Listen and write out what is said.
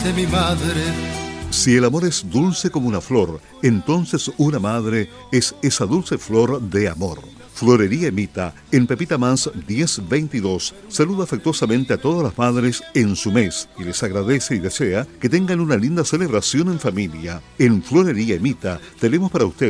dice mi madre. Si el amor es dulce como una flor, entonces una madre es esa dulce flor de amor. Florería Emita, en Pepita Más 1022, saluda afectuosamente a todas las madres en su mes y les agradece y desea que tengan una linda celebración en familia. En Florería Emita tenemos para usted